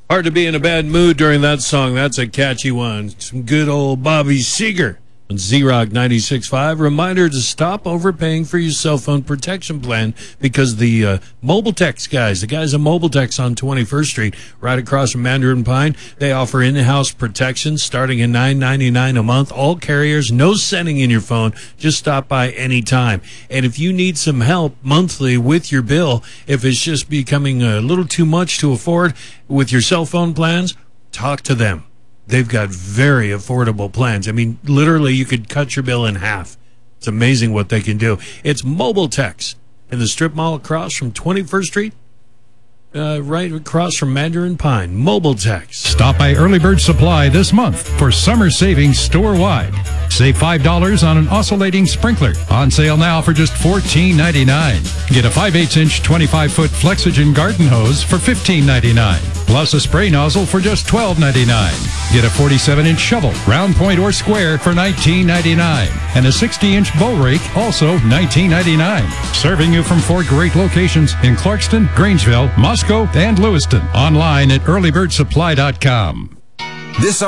Hard to be in a bad mood during that song. That's a catchy one. Some good old Bobby Seger on Z-Rock 96.5. Reminder to stop overpaying for your cell phone protection plan because the Mobile Tex guys, the guys at Mobile Tex on 21st Street, right across from Mandarin Pine, they offer in-house protection starting at $9.99 a month. All carriers, no sending in your phone. Just stop by anytime. And if you need some help monthly with your bill, if it's just becoming a little too much to afford with your cell phone plans, talk to them. They've got very affordable plans. I mean, literally, you could cut your bill in half. It's amazing what they can do. It's Mobile Tex in the strip mall across from 21st Street, right across from Mandarin Pine. Mobile Tex. Stop by Early Bird Supply this month for summer savings store-wide. Save $5 on an oscillating sprinkler. On sale now for just $14.99. Get a 5/8-inch 25-foot Flexogen garden hose for $15.99. Plus a spray nozzle for just $12.99. Get a 47-inch shovel, round, point, or square for $19.99. And a 60-inch bow rake, also $19.99. Serving you from 4 great locations in Clarkston, Grangeville, Moscow, and Lewiston. Online at earlybirdsupply.com. This